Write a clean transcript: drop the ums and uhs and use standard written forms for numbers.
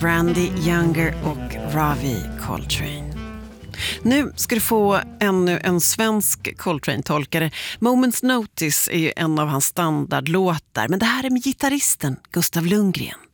Randy Younger och Ravi Coltrane. Nu ska du få ännu en svensk Coltrane-tolkare. Moments Notice är ju en av hans standardlåtar, men det här är med gitarristen Gustav Lundgren.